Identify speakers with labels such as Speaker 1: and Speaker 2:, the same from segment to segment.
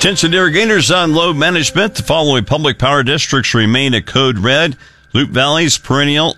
Speaker 1: Attention irrigators on load management. The following public power districts remain at code red. Loup Valley's perennial,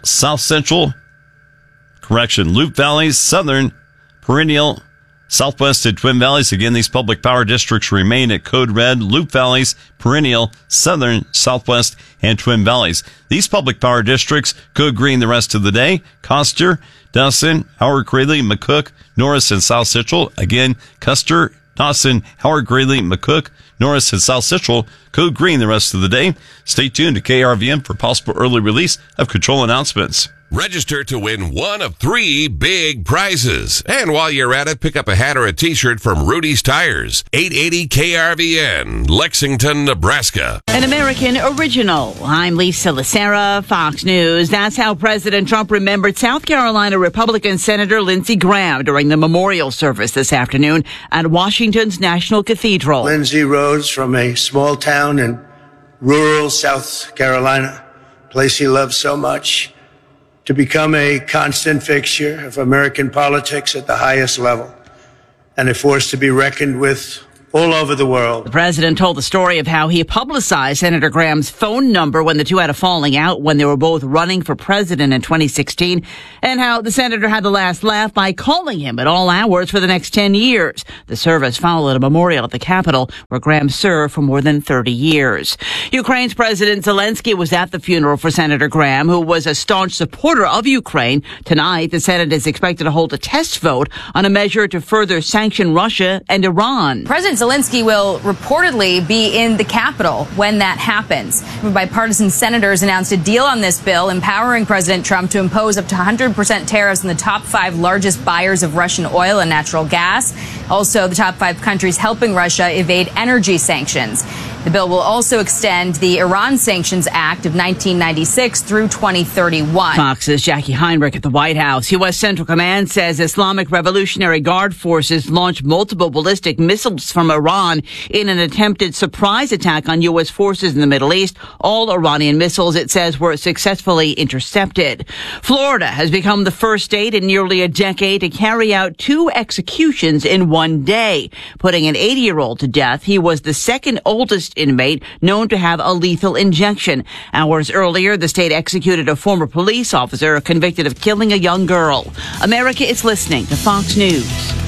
Speaker 1: Loup Valley's southern, perennial, southwest and Twin Valleys. Again, these public power districts remain at code red. Loup Valley's perennial, southern, southwest, and Twin Valleys. These public power districts code green the rest of the day. Custer, Dawson, Howard, Greeley, McCook, Norris, and South Central. Again, Custer, Dawson, Howard, Greeley, McCook, Norris, and South Central code green the rest of the day. Stay tuned to KRVN for possible early release of control announcements.
Speaker 2: Register to win one of 3 big prizes. And while you're at it, pick up a hat or a t-shirt from Rudy's Tires. 880 KRVN, Lexington, Nebraska.
Speaker 3: An American original. I'm Lisa Lacera, Fox News. That's how President Trump remembered South Carolina Republican Senator Lindsey Graham during the memorial service this afternoon at Washington's National Cathedral.
Speaker 4: Lindsey rose from a small town in rural South Carolina, a place he loved so much, to become a constant fixture of American politics at the highest level and a force to be reckoned with all over the world.
Speaker 3: The president told the story of how he publicized Senator Graham's phone number when the two had a falling out when they were both running for president in 2016, and how the senator had the last laugh by calling him at all hours for the next 10 years. The service followed a memorial at the Capitol where Graham served for more than 30 years. Ukraine's President Zelensky was at the funeral for Senator Graham, who was a staunch supporter of Ukraine. Tonight, the Senate is expected to hold a test vote on a measure to further sanction Russia and Iran.
Speaker 5: President Zelensky will reportedly be in the Capitol when that happens. Bipartisan senators announced a deal on this bill empowering President Trump to impose up to 100% tariffs on the top 5 largest buyers of Russian oil and natural gas. Also, the top 5 countries helping Russia evade energy sanctions. The bill will also extend the Iran Sanctions Act of 1996 through 2031.
Speaker 3: Fox's Jackie Heinrich at the White House. U.S. Central Command says Islamic Revolutionary Guard forces launched multiple ballistic missiles from Iran in an attempted surprise attack on U.S. forces in the Middle East. All Iranian missiles, it says, were successfully intercepted. Florida has become the first state in nearly a decade to carry out 2 executions in one day, putting an 80-year-old to death. He was the second oldest inmate known to have a lethal injection. Hours earlier, the state executed a former police officer convicted of killing a young girl. America is listening to Fox News.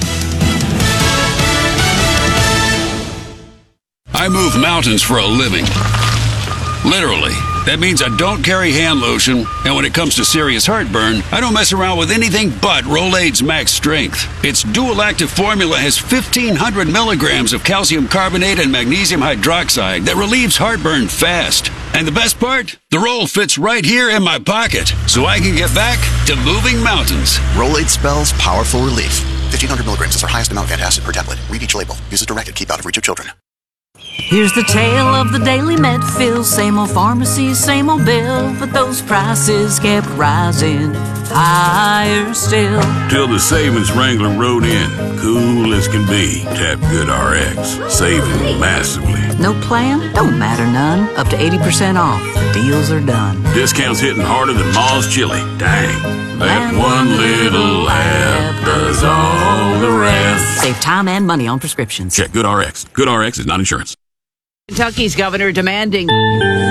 Speaker 6: I move mountains for a living. Literally. That means I don't carry hand lotion, and when it comes to serious heartburn, I don't mess around with anything but Rolaids Max Strength. Its dual-active formula has 1,500 milligrams of calcium carbonate and magnesium hydroxide that relieves heartburn fast. And the best part? The roll fits right here in my pocket, so I can get back to moving mountains.
Speaker 7: Rolaids spells powerful relief. 1,500 milligrams is our highest amount of antacid per tablet. Read each label. Use as directed. Keep out of reach of children.
Speaker 8: Here's the tale of the daily Medfill. Same old pharmacy, same old bill, but those prices kept rising higher still.
Speaker 9: Till the savings Wrangler rode in, cool as can be. Tap GoodRx, saving massively.
Speaker 8: No plan? Don't matter none. Up to 80% off. The deals are done.
Speaker 9: Discounts hitting harder than Ma's chili. Dang. That one little app does all the rest.
Speaker 8: Save time and money on prescriptions.
Speaker 9: Check GoodRx. GoodRx is not insurance.
Speaker 3: Kentucky's governor demanding.
Speaker 10: The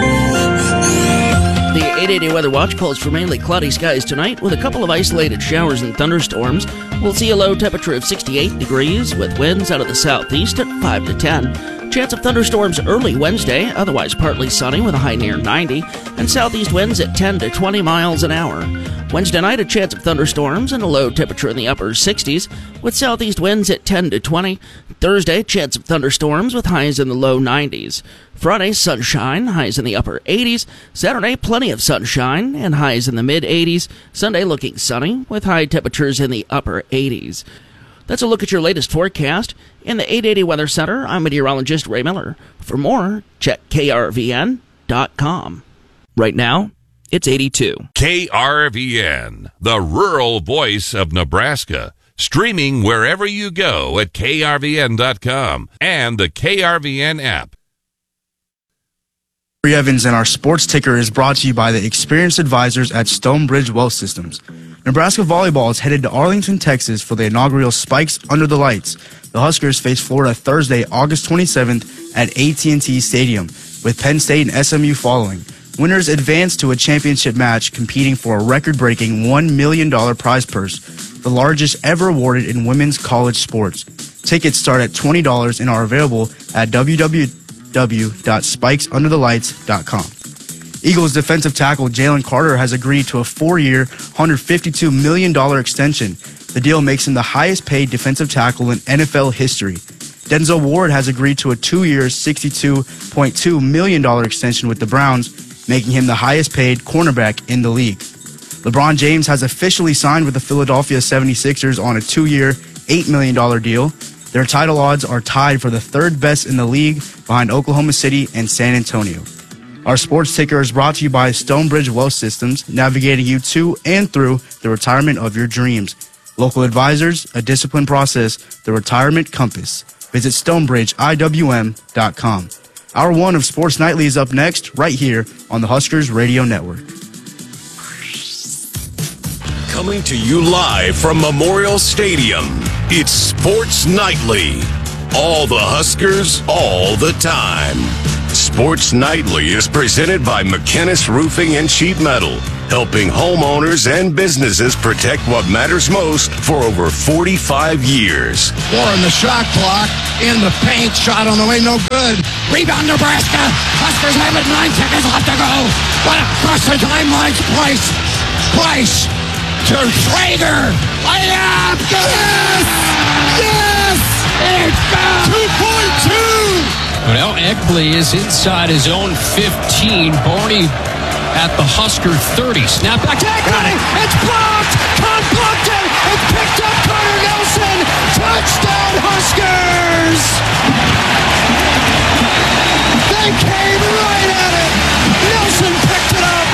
Speaker 10: 880 Weather Watch calls for mainly cloudy skies tonight with a couple of isolated showers and thunderstorms. We'll see a low temperature of 68 degrees with winds out of the southeast at 5 to 10. Chance of thunderstorms early Wednesday, otherwise partly sunny with a high near 90, and southeast winds at 10 to 20 miles an hour. Wednesday night, a chance of thunderstorms and a low temperature in the upper 60s with southeast winds at 10 to 20. Thursday, chance of thunderstorms with highs in the low 90s. Friday, sunshine, highs in the upper 80s. Saturday, plenty of sunshine and highs in the mid 80s. Sunday, looking sunny with high temperatures in the upper 80s. That's a look at your latest forecast. In the 880 Weather Center, I'm meteorologist Ray Miller. For more, check KRVN.com.
Speaker 11: Right now, it's 82.
Speaker 2: KRVN, the rural voice of Nebraska. Streaming wherever you go at KRVN.com and the KRVN app.
Speaker 12: Barry Evans and our sports ticker is brought to you by the experienced advisors at Stonebridge Wealth Systems. Nebraska volleyball is headed to Arlington, Texas for the inaugural Spikes Under the Lights. The Huskers face Florida Thursday, August 27th at AT&T Stadium, with Penn State and SMU following. Winners advance to a championship match, competing for a record-breaking $1 million prize purse, the largest ever awarded in women's college sports. Tickets start at $20 and are available at www.spikesunderthelights.com. Eagles defensive tackle Jalen Carter has agreed to a 4-year, $152 million extension. The deal makes him the highest-paid defensive tackle in NFL history. Denzel Ward has agreed to a 2-year, $62.2 million extension with the Browns, making him the highest-paid cornerback in the league. LeBron James has officially signed with the Philadelphia 76ers on a 2-year, $8 million deal. Their title odds are tied for the third best in the league behind Oklahoma City and San Antonio. Our sports ticker is brought to you by Stonebridge Wealth Systems, navigating you to and through the retirement of your dreams. Local advisors, a disciplined process, the retirement compass. Visit StonebridgeIWM.com. Hour 1 of Sports Nightly is up next, right here on the Huskers Radio Network.
Speaker 13: Coming to you live from Memorial Stadium, it's Sports Nightly. All the Huskers, all the time. Sports Nightly is presented by McKinnis Roofing and Sheet Metal, helping homeowners and businesses protect what matters most for over 45 years.
Speaker 14: Warren, the shot clock in the paint, shot on the way, no good. Rebound, Nebraska. Huskers have it, 9 seconds left to go. What across the timelines, Price to Traeger. Layup, yes! Yes! It's got 2.2!
Speaker 15: Well, Egbley is inside his own 15. Barney at the Husker 30. Snap back to Egbley. It's blocked. Con blocked it. It's picked up. Carter Nelson. Touchdown Huskers. They came right at it. Nelson picked it up.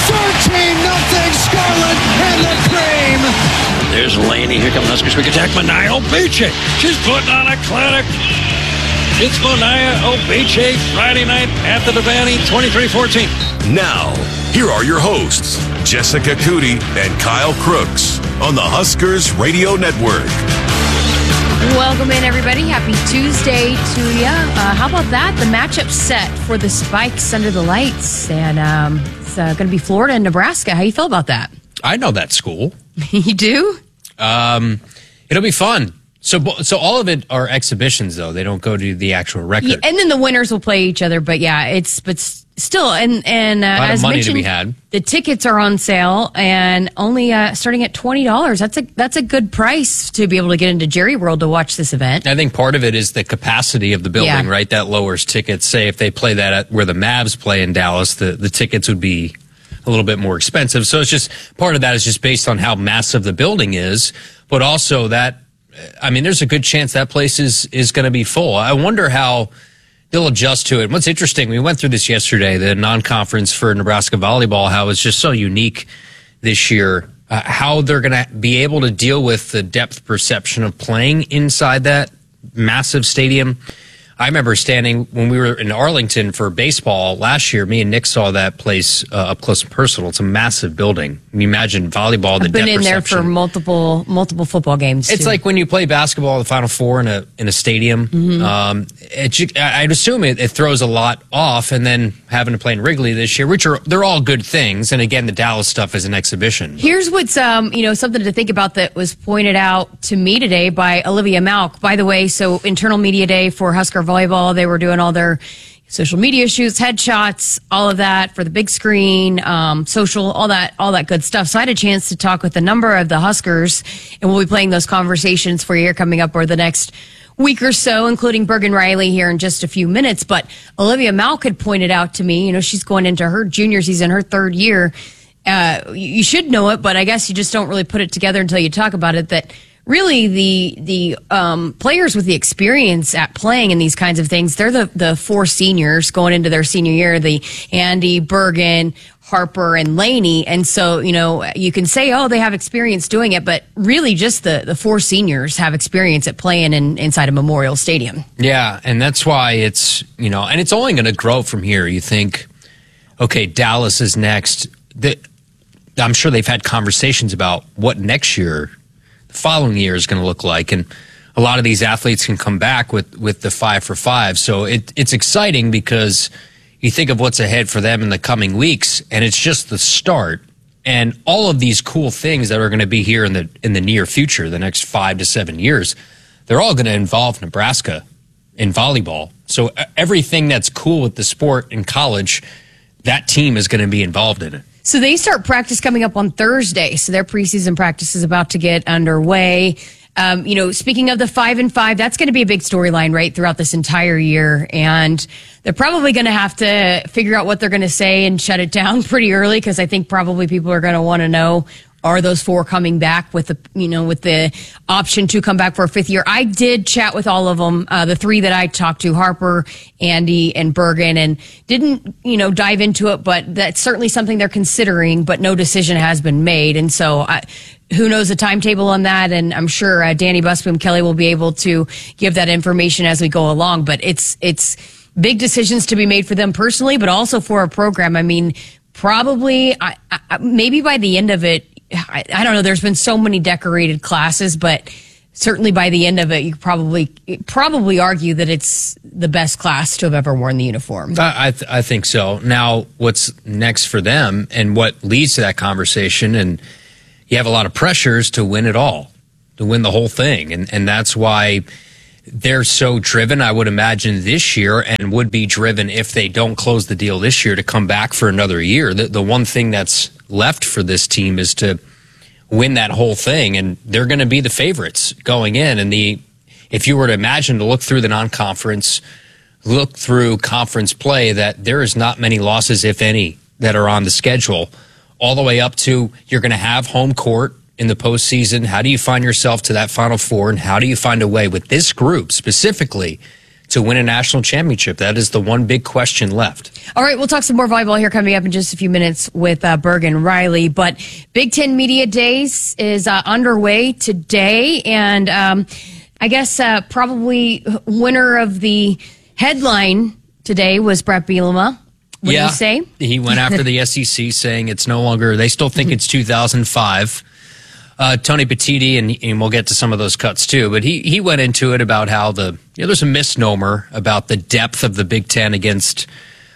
Speaker 15: 13-0 Scarlet and the cream. There's Laney. Here come the Huskers. We can attack Mania Obiche. She's putting on a clinic. It's Mania Obiche Friday night at the Devaney, 23-14.
Speaker 13: Now, here are your hosts, Jessica Cootie and Kyle Crooks on the Huskers Radio Network.
Speaker 16: Welcome in, everybody. Happy Tuesday to you. How about that? The matchup set for the Spikes under the lights. And it's going to be Florida and Nebraska. How you feel about that?
Speaker 17: I know that school.
Speaker 16: You do?
Speaker 17: It'll be fun. So all of it are exhibitions, though. They don't go to the actual record.
Speaker 16: Yeah, and then the winners will play each other. But yeah, still, and as
Speaker 17: money
Speaker 16: mentioned,
Speaker 17: to be had.
Speaker 16: The tickets are on sale and only starting at $20. That's a good price to be able to get into Jerry World to watch this event.
Speaker 17: I think part of it is the capacity of the building,
Speaker 16: Yeah.
Speaker 17: right? That lowers tickets. Say if they play that at where the Mavs play in Dallas, the tickets would be a little bit more expensive. So it's just part of that is just based on how massive the building is, but also that. I mean, there's a good chance that place is going to be full. I wonder how they'll adjust to it. What's interesting, we went through this yesterday, the non-conference for Nebraska volleyball, how it's just so unique this year, how they're going to be able to deal with the depth perception of playing inside that massive stadium. I remember standing when we were in Arlington for baseball last year. Me and Nick saw that place up close and personal. It's a massive building. You imagine volleyball.
Speaker 16: I've been in there for multiple football games.
Speaker 17: It's
Speaker 16: too.
Speaker 17: like when you play basketball, the Final Four in a stadium.
Speaker 16: Mm-hmm.
Speaker 17: I'd assume it throws a lot off, and then having to play in Wrigley this year, they're all good things. And again, the Dallas stuff is an exhibition.
Speaker 16: Here's what's something to think about that was pointed out to me today by Olivia Malk. By the way, so internal media day for Husker volleyball, they were doing all their social media shoots, headshots, all of that for the big screen, social, all that good stuff. So I had a chance to talk with a number of the Huskers, and we'll be playing those conversations for you here coming up over the next week or so, including Bergen Riley here in just a few minutes. But Olivia Malk had pointed out to me, she's going into her junior season, her third year. You should know it, but I guess you just don't really put it together until you talk about it, that really the players with the experience at playing in these kinds of things, they're the four seniors going into their senior year, the Andy, Bergen, Harper, and Laney. And so, you can say, oh, they have experience doing it, but really just the four seniors have experience at playing inside a Memorial Stadium.
Speaker 17: Yeah, and that's why it's, and it's only going to grow from here. You think, okay, Dallas is next. I'm sure they've had conversations about what next year, the following year is going to look like. And a lot of these athletes can come back with the 5-for-5. So it's exciting because you think of what's ahead for them in the coming weeks, and it's just the start. And all of these cool things that are going to be here in the near future, the next 5 to 7 years, they're all going to involve Nebraska in volleyball. So everything that's cool with the sport in college, that team is going to be involved in it.
Speaker 16: So they start practice coming up on Thursday. So their preseason practice is about to get underway. Speaking of the 5-and-5, that's going to be a big storyline, right, throughout this entire year. And they're probably going to have to figure out what they're going to say and shut it down pretty early, because I think probably people are going to want to know, are those 4 coming back with the option to come back for a 5th year? I did chat with all of them, the 3 that I talked to, Harper, Andy, and Bergen, and didn't, dive into it, but that's certainly something they're considering, but no decision has been made. And so who knows the timetable on that? And I'm sure Danny Busboom Kelly will be able to give that information as we go along. But it's big decisions to be made for them personally, but also for a program. I mean, probably maybe by the end of it, I don't know. There's been so many decorated classes, but certainly by the end of it, you probably argue that it's the best class to have ever worn the uniform.
Speaker 17: I think so. Now, what's next for them, and what leads to that conversation, and you have a lot of pressures to win it all, to win the whole thing, and that's why they're so driven, I would imagine, this year, and would be driven if they don't close the deal this year to come back for another year. The one thing that's left for this team is to win that whole thing, and they're going to be the favorites going in. And if you were to imagine to look through the non-conference, look through conference play, that there is not many losses, if any, that are on the schedule, all the way up to you're going to have home court in the postseason. How do you find yourself to that Final Four, and how do you find a way with this group specifically to win a national championship? That is the one big question left.
Speaker 16: All right, we'll talk some more volleyball here coming up in just a few minutes with Bergen Riley. But Big Ten Media Days is underway today, and I guess probably winner of the headline today was Brett Bielema. What did he say?
Speaker 17: He went after the SEC, saying it's no longer, they still think it's 2005. Tony Petitti, and we'll get to some of those cuts too, but he went into it about how there's a misnomer about the depth of the Big Ten against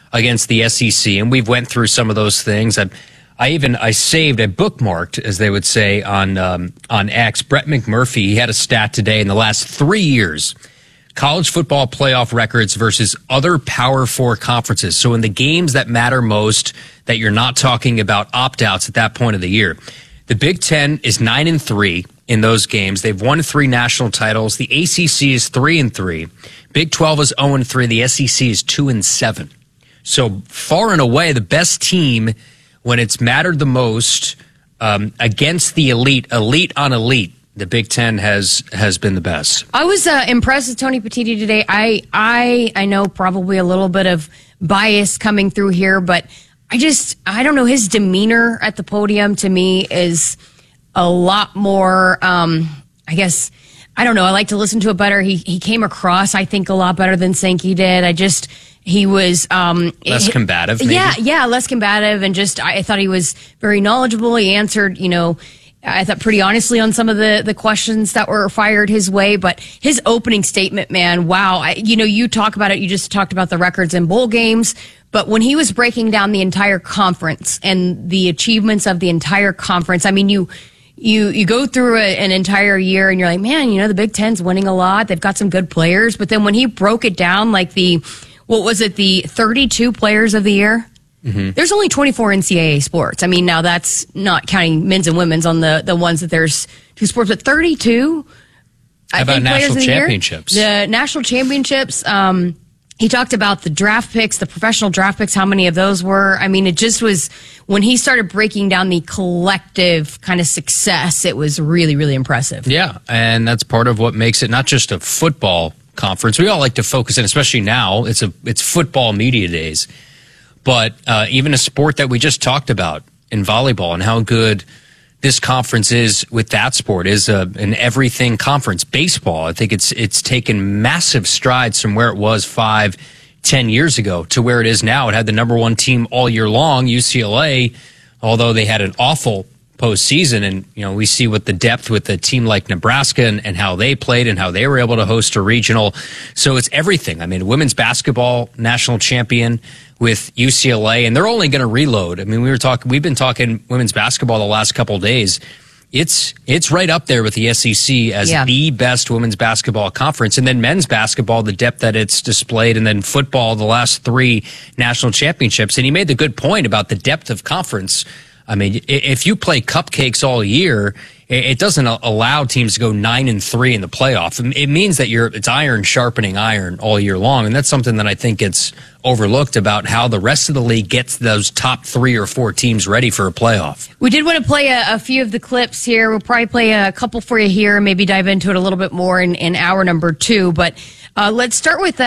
Speaker 17: the SEC, and we've went through some of those things. I bookmarked, as they would say on X. Brett McMurphy, he had a stat today in the last 3 years, college football playoff records versus other Power 4 conferences. So in the games that matter most, that you're not talking about opt-outs at that point of the year, the Big Ten is 9-3 in those games. They've won 3 national titles. The ACC is 3-3. Big 12 is 0-3. The SEC is 2-7. So far and away, the best team when it's mattered the most against the elite on elite. The Big Ten has been the best.
Speaker 16: I was impressed with Tony Petitti today. I know probably a little bit of bias coming through here, but I don't know, his demeanor at the podium to me is a lot more, I don't know, I like to listen to it better. He came across, I think, a lot better than Sankey did. He was
Speaker 17: less combative, maybe?
Speaker 16: Yeah, less combative, and I thought he was very knowledgeable. He answered, I thought pretty honestly on some of the questions that were fired his way, but his opening statement, man, wow. You talk about it, you just talked about the records in bowl games, but when he was breaking down the entire conference and the achievements of the entire conference, I mean, you go through an entire year and you're like, man, the Big Ten's winning a lot. They've got some good players. But then when he broke it down, like the 32 players of the year? Mm-hmm. There's only 24 NCAA sports. I mean, now that's not counting men's and women's on the ones that there's 2 sports, but 32.
Speaker 17: How about national championships?
Speaker 16: The national championships. He talked about the draft picks, the professional draft picks, how many of those were. I mean, it just was, when he started breaking down the collective kind of success, it was really, really impressive.
Speaker 17: Yeah, and that's part of what makes it not just a football conference. We all like to focus in, especially now, it's football media days. But even a sport that we just talked about in volleyball, and how good this conference is with that sport, is an everything conference. Baseball, I think it's taken massive strides from where it was 5-10 years ago to where it is now. It had the number 1 team all year long, UCLA, although they had an awful postseason. And, we see what the depth with a team like Nebraska and how they played and how they were able to host a regional. So it's everything. I mean, women's basketball national champion with UCLA, and they're only going to reload. I mean, we've been talking women's basketball the last couple of days. It's right up there with the SEC as the best women's basketball conference. And then men's basketball, the depth that it's displayed, and then football, the last 3 national championships. And he made the good point about the depth of conference. I mean, if you play cupcakes all year, it doesn't allow teams to go 9-3 in the playoff. It means that it's iron sharpening iron all year long. And that's something that I think gets overlooked about how the rest of the league gets those top 3 or 4 teams ready for a playoff.
Speaker 16: We did want to play a few of the clips here. We'll probably play a couple for you here and maybe dive into it a little bit more in hour number 2. But let's start with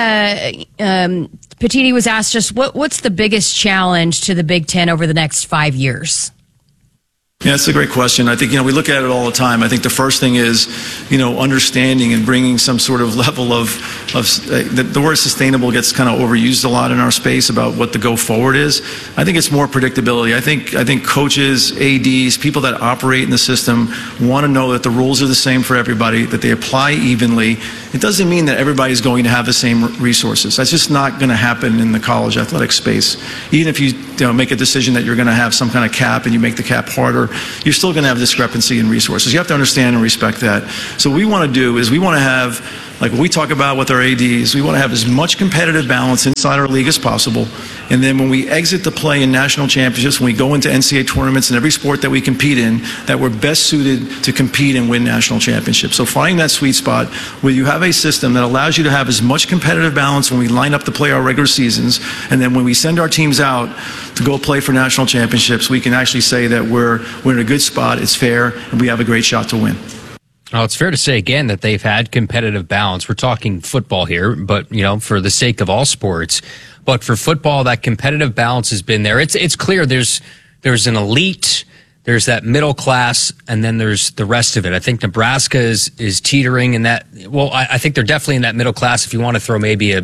Speaker 16: Petitti was asked just what's the biggest challenge to the Big Ten over the next 5 years?
Speaker 18: Yeah, that's a great question. I think, we look at it all the time. I think the first thing is, understanding and bringing some sort of level of the word sustainable gets kind of overused a lot in our space about what the go forward is. I think it's more predictability. I think coaches, ADs, people that operate in the system want to know that the rules are the same for everybody, that they apply evenly. It doesn't mean that everybody's going to have the same resources. That's just not going to happen in the college athletic space. Even if you make a decision that you're going to have some kind of cap and you make the cap harder, you're still going to have discrepancy in resources. You have to understand and respect that. So what we want to do is we want to have, like what we talk about with our ADs, we want to have as much competitive balance inside our league as possible. And then when we exit the play in national championships, when we go into NCAA tournaments and every sport that we compete in, that we're best suited to compete and win national championships. So finding that sweet spot where you have a system that allows you to have as much competitive balance when we line up to play our regular seasons, and then when we send our teams out to go play for national championships, we can actually say that we're in a good spot, it's fair, and we have a great shot to win.
Speaker 17: Well, it's fair to say, again, that they've had competitive balance. We're talking football here, but, for the sake of all sports. But for football, that competitive balance has been there. It's clear there's an elite, there's that middle class, and then there's the rest of it. I think Nebraska is teetering in that. Well, I think they're definitely in that middle class. If you want to throw maybe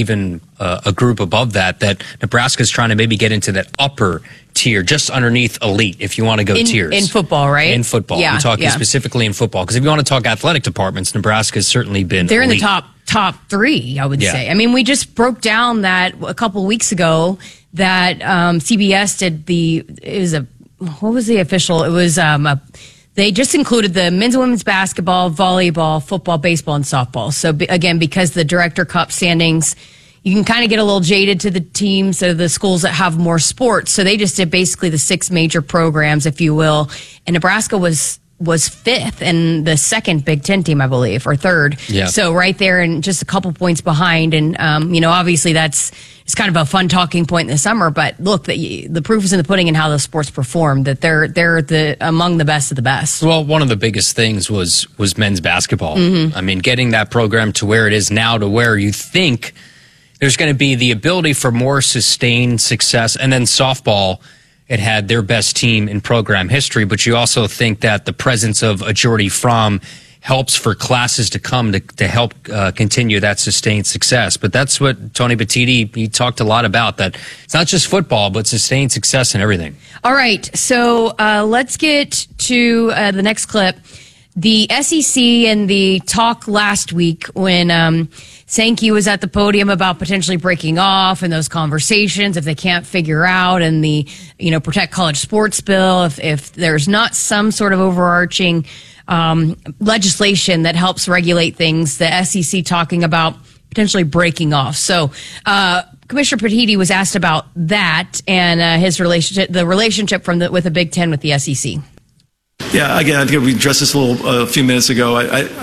Speaker 17: a group above that Nebraska's trying to maybe get into that upper tier, just underneath elite, if you want to go tiers.
Speaker 16: In football, right?
Speaker 17: In football.
Speaker 16: Yeah,
Speaker 17: I'm talking specifically in football. Because if you want to talk athletic departments, Nebraska's certainly been
Speaker 16: They're
Speaker 17: elite.
Speaker 16: in the top 3, I would say. I mean, we just broke down that a couple weeks ago that CBS did what was the official? It was they just included the men's and women's basketball, volleyball, football, baseball, and softball. So again, because the Director Cup standings, you can kind of get a little jaded to the teams or the schools that have more sports. So they just did basically the 6 major programs, if you will. And Nebraska was 5th and the second Big Ten team, I believe, or 3rd.
Speaker 17: Yeah.
Speaker 16: So right there and just a couple points behind. And, obviously it's kind of a fun talking point in the summer, but look, the proof is in the pudding in how the sports perform, that they're among the best of the best.
Speaker 17: Well, one of the biggest things was men's basketball.
Speaker 16: Mm-hmm.
Speaker 17: I mean, getting that program to where it is now, to where you think there's going to be the ability for more sustained success. And then softball, it had their best team in program history, but you also think that the presence of a Jordy Fromm helps for classes to come to help continue that sustained success. But that's what Tony Petitti, he talked a lot about, that it's not just football, but sustained success in everything.
Speaker 16: All right, so let's get to the next clip. The SEC and the talk last week when Sankey was at the podium about potentially breaking off and those conversations if they can't figure out, and the Protect College Sports bill, if there's not some sort of overarching legislation that helps regulate things, the SEC talking about potentially breaking off. So Commissioner Petitti was asked about that and his relationship, the relationship with the Big Ten with the SEC.
Speaker 18: Yeah, again, I think we addressed this a few minutes ago.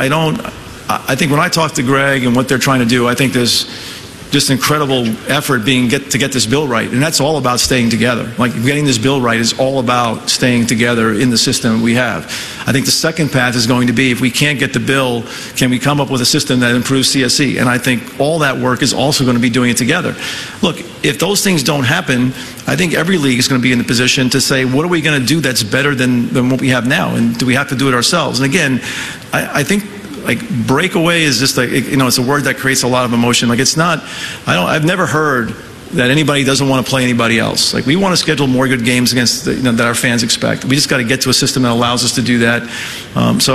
Speaker 18: I think when I talk to Greg and what they're trying to do, I think there's just incredible effort to get this bill right. And that's all about staying together. Like, getting this bill right is all about staying together in the system we have. I think the second path is going to be, if we can't get the bill, can we come up with a system that improves CSE? And I think all that work is also going to be doing it together. Look, if those things don't happen, I think every league is going to be in the position to say, what are we going to do that's better than what we have now? And do we have to do it ourselves? And again, I think, like, breakaway is just it's a word that creates a lot of emotion. Like, it's not, I've never heard that anybody doesn't want to play anybody else. Like, we want to schedule more good games against that our fans expect. We just got to get to a system that allows us to do that. So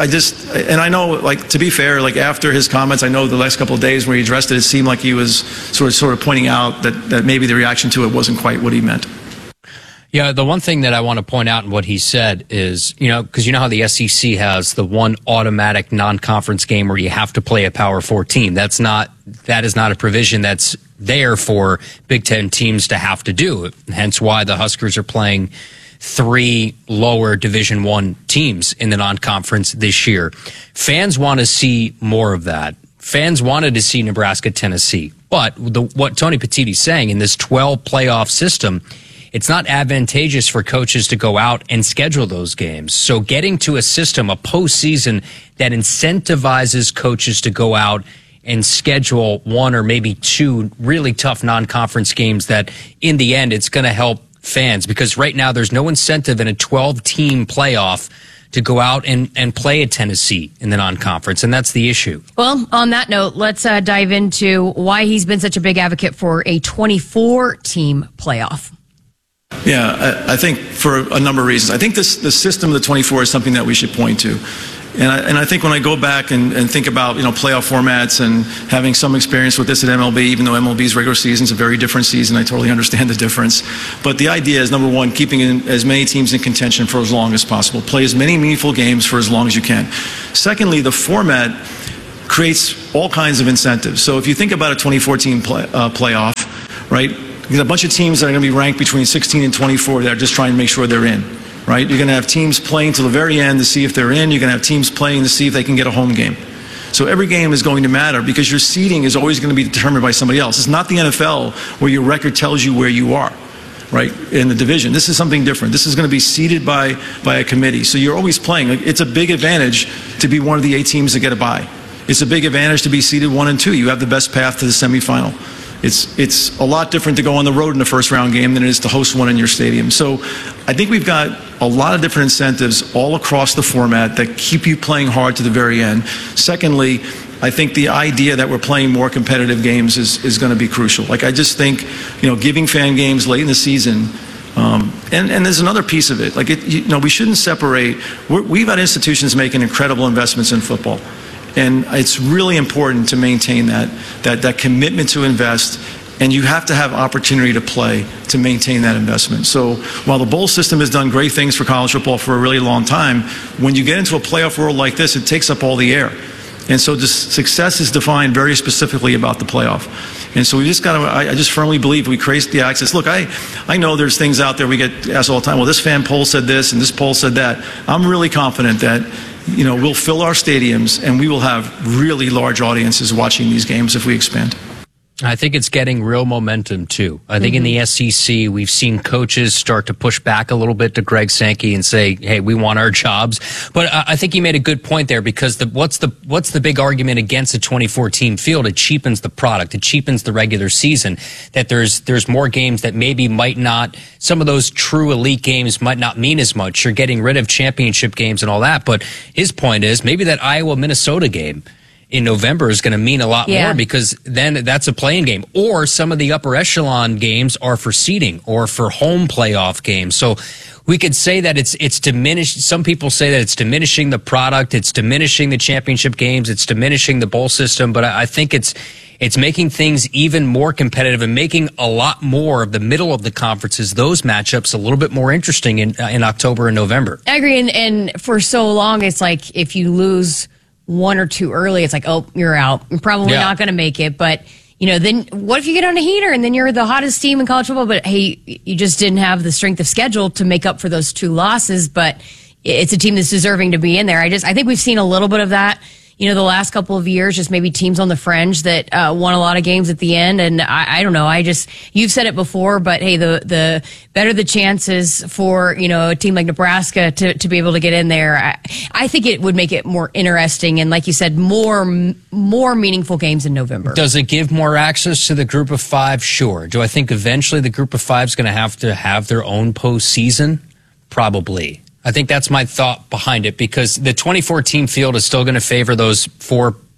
Speaker 18: I know, like, to be fair, like, after his comments, I know the last couple of days where he addressed it, it seemed like he was sort of pointing out that maybe the reaction to it wasn't quite what he meant.
Speaker 17: Yeah, the one thing that I want to point out in what he said is, because you know how the SEC has the one automatic non-conference game where you have to play a Power 4 team. That is not a provision that's there for Big Ten teams to have to do. Hence why the Huskers are playing 3 lower Division I teams in the non-conference this year. Fans want to see more of that. Fans wanted to see Nebraska, Tennessee. But what Tony Petitti's saying in this 12 playoff system, it's not advantageous for coaches to go out and schedule those games. So getting to a system, a postseason that incentivizes coaches to go out and schedule 1 or maybe 2 really tough non-conference games that in the end it's going to help fans, because right now there's no incentive in a 12-team playoff to go out and play at Tennessee in the non-conference, and that's the issue. Well,
Speaker 16: on that note, let's dive into why he's been such a big advocate for a 24-team playoff.
Speaker 18: Yeah, I think for a number of reasons. I think the system of the 24 is something that we should point to. And I think when I go back and think about, playoff formats and having some experience with this at MLB, even though MLB's regular season is a very different season, I totally understand the difference. But the idea is, number one, keeping as many teams in contention for as long as possible. Play as many meaningful games for as long as you can. Secondly, the format creates all kinds of incentives. So if you think about a 24-team playoff, right? You got a bunch of teams that are going to be ranked between 16 and 24 that are just trying to make sure they're in, right? You're going to have teams playing till the very end to see if they're in. You're going to have teams playing to see if they can get a home game. So every game is going to matter because your seeding is always going to be determined by somebody else. It's not the NFL where your record tells you where you are, right, in the division. This is something different. This is going to be seeded by a committee. So you're always playing. It's a big advantage to be one of the 8 teams that get a bye. It's a big advantage to be seeded 1 and 2. You have the best path to the semifinal. It's a lot different to go on the road in the first round game than it is to host one in your stadium. So I think we've got a lot of different incentives all across the format that keep you playing hard to the very end. Secondly, I think the idea that we're playing more competitive games is going to be crucial. Like, I just think, giving fan games late in the season, and there's another piece of it. Like, we shouldn't separate. We've got institutions making incredible investments in football. And it's really important to maintain that commitment to invest, and you have to have opportunity to play to maintain that investment. So while the bowl system has done great things for college football for a really long time, when you get into a playoff world like this, it takes up all the air. And so success is defined very specifically about the playoff. And so we just got to, I just firmly believe we create the access. Look, I know there's things out there we get asked all the time, well, this fan poll said this and this poll said that. I'm really confident that we'll fill our stadiums and we will have really large audiences watching these games if we expand.
Speaker 17: I think it's getting real momentum, too. I think in the SEC, we've seen coaches start to push back a little bit to Greg Sankey and say, hey, we want our jobs. But I think you made a good point there, because what's the big argument against a 24-team field? It cheapens the product. It cheapens the regular season, that there's more games that maybe might not, some of those true elite games might not mean as much. You're getting rid of championship games and all that. But his point is maybe that Iowa-Minnesota game in November is going to mean a lot more, because then that's a playing game. Or some of the upper echelon games are for seeding or for home playoff games. So we could say that it's diminished. Some people say that it's diminishing the product. It's diminishing the championship games. It's diminishing the bowl system. But I think it's making things even more competitive and making a lot more of the middle of the conferences, those matchups, a little bit more interesting in October and November.
Speaker 16: I agree. And for so long, it's like if you lose 1 or 2 early, it's like, oh, you're out. You're probably not going to make it. But, then what if you get on a heater and then you're the hottest team in college football, but hey, you just didn't have the strength of schedule to make up for those 2 losses, but it's a team that's deserving to be in there. I think we've seen a little bit of that, the last couple of years, just maybe teams on the fringe that won a lot of games at the end. And I don't know. You've said it before, but hey, the better the chances for, a team like Nebraska to be able to get in there. I think it would make it more interesting. And like you said, more meaningful games in November.
Speaker 17: Does it give more access to the group of 5? Sure. Do I think eventually the group of 5 is going to have their own postseason? Probably. I think that's my thought behind it, because the 24-team field is still going to favor those 4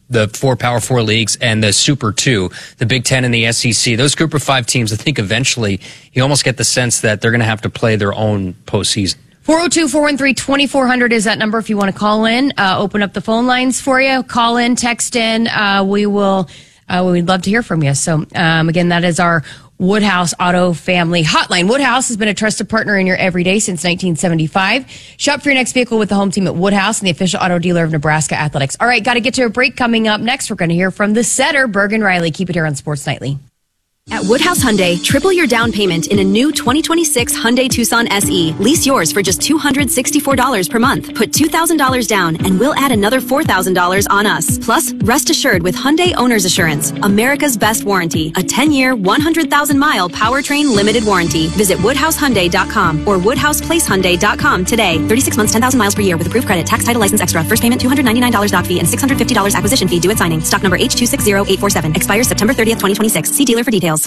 Speaker 17: the 4 Power 4 leagues and the Super 2, the Big Ten and the SEC. Those group of 5 teams, I think eventually you almost get the sense that they're going to have to play their own postseason.
Speaker 16: 402-413-2400 is that number if you want to call in. Open up the phone lines for you. Call in, text in. We'd love to hear from you. So, again, that is our Woodhouse Auto Family Hotline. Woodhouse has been a trusted partner in your everyday since 1975. Shop for your next vehicle with the home team at Woodhouse and the official auto dealer of Nebraska Athletics. All right, got to get to a break. Coming up next, we're going to hear from the setter, Bergen Riley. Keep it here on Sports Nightly.
Speaker 19: At Woodhouse Hyundai, triple your down payment in a new 2026 Hyundai Tucson SE. Lease yours for just $264 per month. Put $2,000 down and we'll add another $4,000 on us. Plus, rest assured with Hyundai Owner's Assurance, America's best warranty. A 10-year, 100,000-mile powertrain limited warranty. Visit WoodhouseHyundai.com or WoodhousePlaceHyundai.com today. 36 months, 10,000 miles per year with approved credit. Tax, title, license extra. First payment $299 doc fee and $650 acquisition fee due at signing. Stock number H260847. Expires September 30th, 2026. See dealer for details.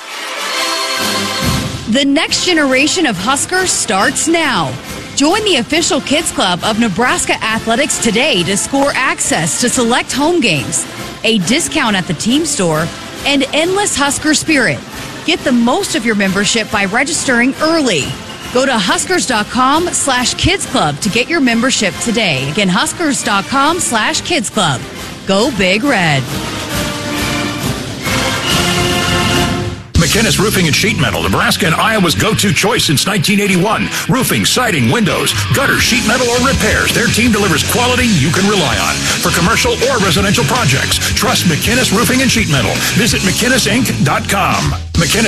Speaker 16: The next generation of Huskers starts now. Join the official Kids Club of Nebraska Athletics today to score access to select home games, a discount at the team store, and endless Husker spirit. Get the most of your membership by registering early. Go to Huskers.com/Kids Club to get your membership today. Again, Huskers.com/Kids Club. Go Big Red.
Speaker 20: McInnes Roofing and Sheet Metal, Nebraska and Iowa's go-to choice since 1981. Roofing, siding, windows, gutters, sheet metal, or repairs. Their team delivers quality you can rely on. For commercial or residential projects, trust McInnes Roofing and Sheet Metal. Visit McInnesInc.com. McInnes